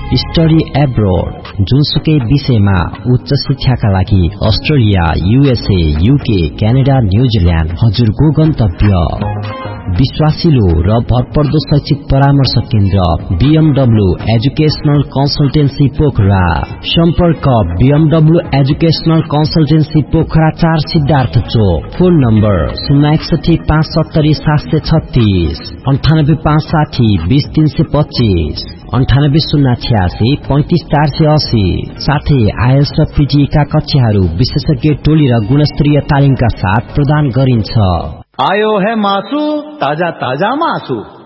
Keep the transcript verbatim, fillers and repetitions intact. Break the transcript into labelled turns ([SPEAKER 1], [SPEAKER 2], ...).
[SPEAKER 1] Study abroad जुनसुकै विषयमा उच्च शिक्षाका लागि Australia, USA, UK, Canada, New Zealand हजुरको गन्तव्य। विश्वासिलो र भरपर्दो शैक्षिक परामर्श केन्द्र बीएमडब्ल्यू एजुकेशनल कन्सल्टेन्सी पोखरा। सम्पर्क बीएमडब्ल्यू एजुकेशनल कन्सल्टेन्सी पोखरा चार सिद्धार्थ चोक। फोन नम्बर शून्य एकसठी पाँच सत्तरी सात सय छत्तीस अन्ठानब्बे पाँच साठी बीस तीन सय पच्चीस अन्ठानब्बे शून्य छ्यासी पैंतीस चार सय अस्सी। साथै आइएल्स र पीटीई का कक्षाहरू विशेषज्ञ टोली र गुणस्तरीय तालिमका साथ प्रदान गरिन्छ।
[SPEAKER 2] आयो है मासु, ताजा ताजा मासु।